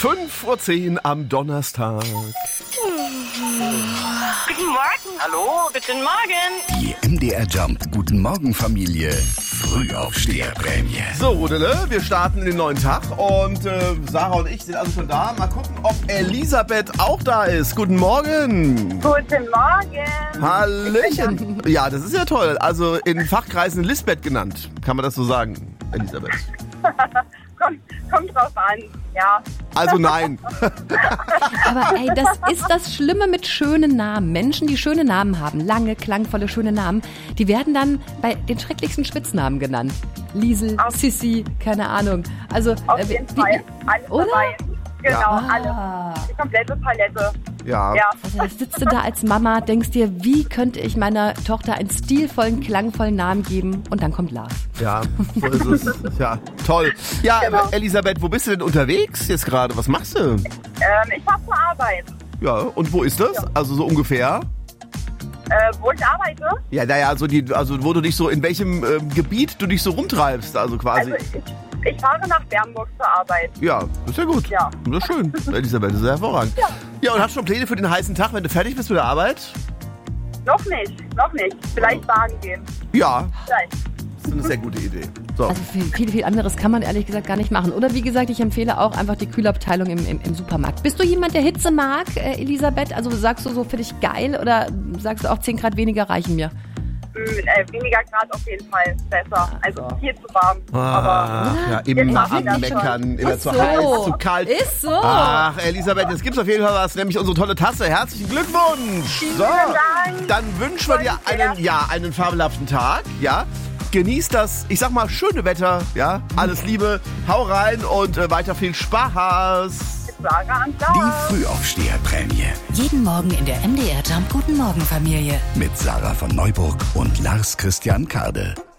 5:10 Uhr am Donnerstag. Guten Morgen. Hallo, guten Morgen. Die MDR Jump Guten Morgen Familie Frühaufsteherprämie. So, Rudele, wir starten in den neuen Tag und Sarah und ich sind also schon da. Mal gucken, ob Elisabeth auch da ist. Guten Morgen. Guten Morgen. Hallöchen. Ja, das ist ja toll. Also in Fachkreisen Lisbeth genannt. Kann man das so sagen, Elisabeth? Kommt drauf an, ja. Also nein. Aber ey, das ist das Schlimme mit schönen Namen. Menschen, die schöne Namen haben, lange, klangvolle, schöne Namen, die werden dann bei den schrecklichsten Spitznamen genannt. Liesel, Sissi, keine Ahnung. Also, Auf jeden Fall. Alles oder? dabei. Genau, Ja. alles. Die komplette Palette. Ja. Ja. Also, da sitzt du da als Mama, denkst dir, wie könnte ich meiner Tochter einen stilvollen, klangvollen Namen geben? Und dann kommt Lars. Ja, so ist es. Ja, toll. Ja, Genau. Elisabeth, wo bist du denn unterwegs jetzt gerade? Was machst du? Ich fahr zur Arbeit. Ja, und wo ist das? Ja. Also so ungefähr? Wo ich arbeite? Ja, naja, also wo du dich so, in welchem Gebiet du dich so rumtreibst, also quasi. Also ich fahre nach Bernburg zur Arbeit. Ja, das ist ja gut. Ja. Das ist schön, Elisabeth, das ist hervorragend. Ja, und hast du schon Pläne für den heißen Tag, wenn du fertig bist mit der Arbeit? Noch nicht. Vielleicht baden gehen. Ja, Vielleicht. das ist eine sehr gute Idee. So. Also viel anderes kann man ehrlich gesagt gar nicht machen. Oder wie gesagt, ich empfehle auch einfach die Kühlabteilung im Supermarkt. Bist du jemand, der Hitze mag, Elisabeth? Also sagst du so, für dich geil oder sagst du auch 10 Grad weniger reichen mir? Weniger Grad auf jeden Fall besser. Also viel zu warm. Ah, ja, immer Jetzt machen wir das abmeckern, immer Ist zu so. heiß, zu kalt. Ist so. Ach, Elisabeth, jetzt gibt's auf jeden Fall was, nämlich unsere tolle Tasse. Herzlichen Glückwunsch. So, Dank. dann wünschen wir dir einen fabelhaften Tag, ja. Genieß das, ich sag mal, schöne Wetter, ja. Alles Liebe, hau rein und weiter viel Spaß. Sarah und Die Laura. Frühaufsteherprämie Jeden Morgen in der MDR Jump Guten Morgen Familie. mit Sarah von Neuburg und Lars Christian Karde.